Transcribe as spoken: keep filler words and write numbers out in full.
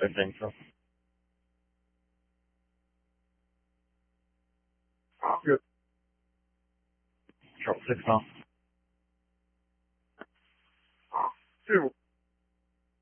I think so. Good. Drop six now. Two.